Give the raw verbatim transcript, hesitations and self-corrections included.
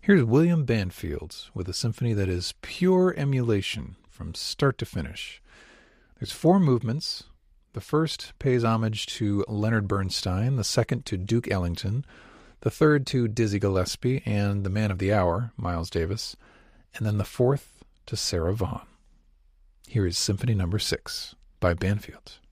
Here's William Banfield with a symphony that is pure emulation from start to finish. There's four movements. The first pays homage to Leonard Bernstein, the second to Duke Ellington, the third to Dizzy Gillespie and the man of the hour, Miles Davis, and then the fourth to Sarah Vaughan. Here is Symphony Number Six by Banfield.